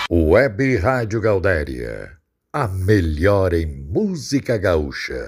Web Rádio Gaudéria, a melhor em música gaúcha.